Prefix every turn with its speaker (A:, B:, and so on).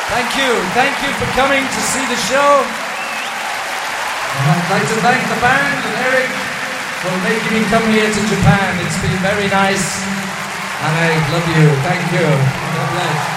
A: Thank you. Thank you for coming to see the show. I'd like to thank the band and Eric for making me come here to Japan. It's been very nice. And I love you. Thank you. God bless.